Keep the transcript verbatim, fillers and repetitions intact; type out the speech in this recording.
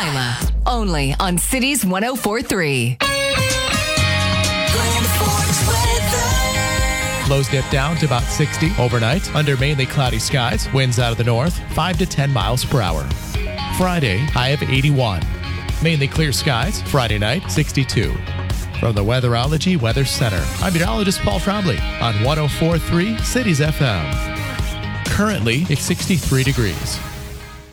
Kayla, only on Cities one oh four point three. Lows dip down to about sixty overnight under mainly cloudy skies. Winds out of the north, five to ten miles per hour. Friday, high of eighty-one. Mainly clear skies. Friday night, sixty-two. From the Weatherology Weather Center, I'm meteorologist Paul Trombley on one oh four point three Cities F M. Currently, it's sixty-three degrees.